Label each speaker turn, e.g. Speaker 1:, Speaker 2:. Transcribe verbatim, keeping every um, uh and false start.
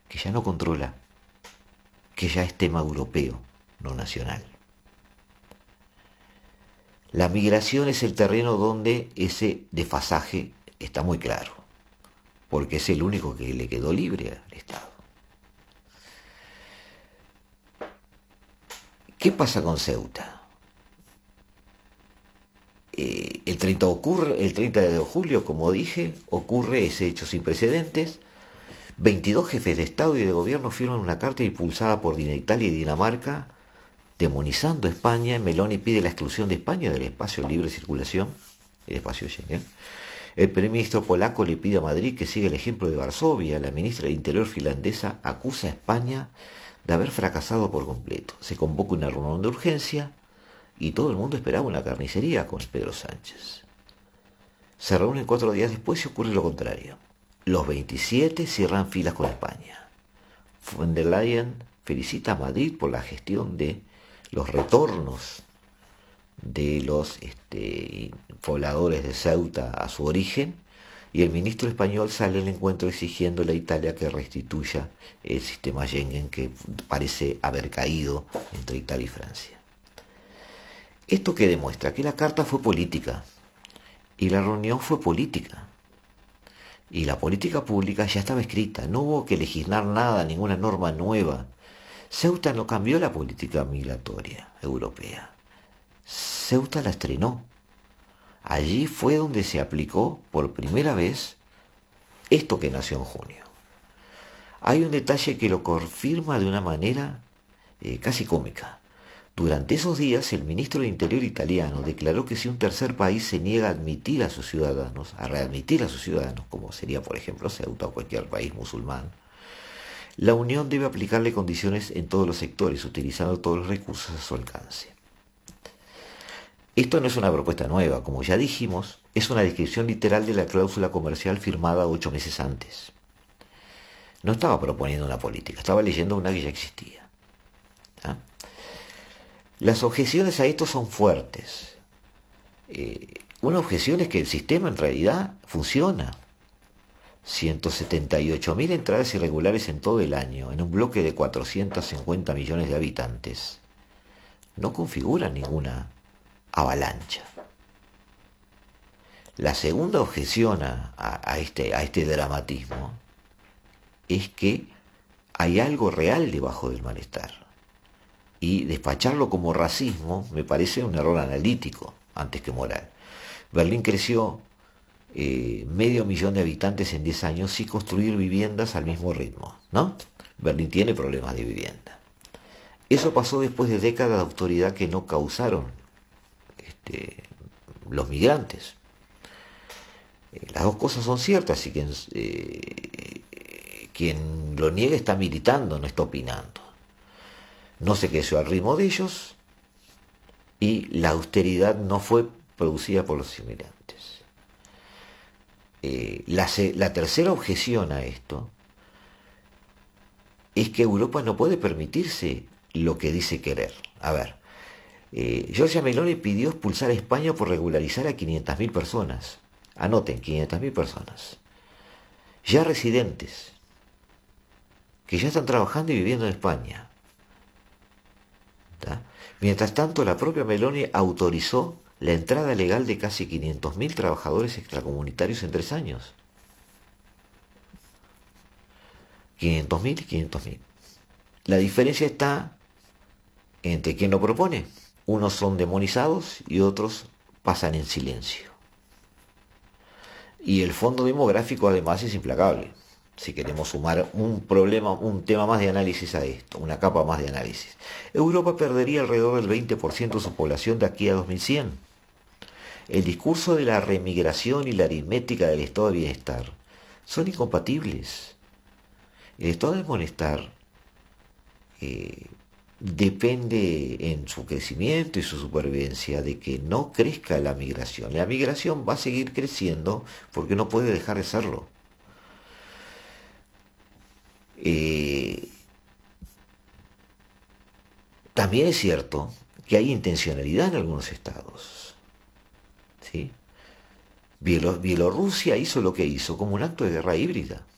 Speaker 1: que ya no controla, que ya es tema europeo, no nacional. La migración es el terreno donde ese desfasaje está muy claro, porque es el único que le quedó libre al Estado. ¿Qué pasa con Ceuta? Eh, el, treinta ocurre, el treinta de julio, como dije, ocurre ese hecho sin precedentes. veintidós jefes de Estado y de Gobierno firman una carta impulsada por Italia y Dinamarca demonizando a España. Meloni pide la exclusión de España del espacio de libre circulación, el espacio Schengen. El primer ministro polaco le pide a Madrid que siga el ejemplo de Varsovia. La ministra de Interior finlandesa acusa a España de haber fracasado por completo. Se convoca una reunión de urgencia y todo el mundo esperaba una carnicería con Pedro Sánchez. Se reúnen cuatro días después y ocurre lo contrario. Los veintisiete cierran filas con España. Von der Leyen felicita a Madrid por la gestión de los retornos de los este, pobladores de Ceuta a su origen, y el ministro español sale al encuentro exigiéndole a Italia que restituya el sistema Schengen que parece haber caído entre Italia y Francia. Esto que demuestra que la carta fue política y la reunión fue política. Y la política pública ya estaba escrita, no hubo que legislar nada, ninguna norma nueva. Ceuta no cambió la política migratoria europea. Ceuta la estrenó. Allí fue donde se aplicó por primera vez esto que nació en junio. Hay un detalle que lo confirma de una manera eh, casi cómica. Durante esos días, el ministro de Interior italiano declaró que si un tercer país se niega a admitir a sus ciudadanos, a readmitir a sus ciudadanos, como sería por ejemplo Ceuta o cualquier país musulmán, la Unión debe aplicarle condiciones en todos los sectores, utilizando todos los recursos a su alcance. Esto no es una propuesta nueva, como ya dijimos, es una descripción literal de la cláusula comercial firmada ocho meses antes. No estaba proponiendo una política, estaba leyendo una que ya existía. ¿Ah? Las objeciones a esto son fuertes. Eh, una objeción es que el sistema en realidad funciona. ciento setenta y ocho mil entradas irregulares en todo el año, en un bloque de cuatrocientos cincuenta millones de habitantes. No configuran ninguna avalancha. La segunda objeción a, a, este, a este dramatismo es que hay algo real debajo del malestar. Y despacharlo como racismo me parece un error analítico antes que moral. Berlín creció eh, medio millón de habitantes en diez años sin construir viviendas al mismo ritmo, ¿no? Berlín tiene problemas de vivienda. Eso pasó después de décadas de autoridad que no causaron este, los migrantes. Eh, las dos cosas son ciertas y quien, eh, quien lo niega está militando, no está opinando. No se creció al ritmo de ellos y la austeridad no fue producida por los inmigrantes. Eh, la, la tercera objeción a esto es que Europa no puede permitirse lo que dice querer. A ver, eh, Giorgia Meloni pidió expulsar a España por regularizar a quinientas mil personas. Anoten, quinientas mil personas. Ya residentes, que ya están trabajando y viviendo en España. ¿Tá? Mientras tanto, la propia Meloni autorizó la entrada legal de casi quinientos mil trabajadores extracomunitarios en tres años. quinientos mil y quinientos mil. La diferencia está entre quien lo propone. Unos son demonizados y otros pasan en silencio. Y el fondo demográfico además es implacable. Si queremos sumar un problema, un tema más de análisis a esto, una capa más de análisis. Europa perdería alrededor del veinte por ciento de su población de aquí a dos mil cien. El discurso de la remigración y la aritmética del estado de bienestar son incompatibles. El estado de bienestar eh, depende en su crecimiento y su supervivencia de que no crezca la migración. La migración va a seguir creciendo porque no puede dejar de serlo. Eh, también es cierto que hay intencionalidad en algunos estados, ¿sí? Bielorrusia hizo lo que hizo como un acto de guerra híbrida.